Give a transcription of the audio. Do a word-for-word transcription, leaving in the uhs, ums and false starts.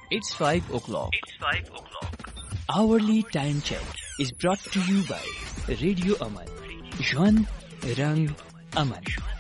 It's five o'clock. It's five o'clock. Hourly time check is brought to you by Radio Aman. Juan Rang Aman.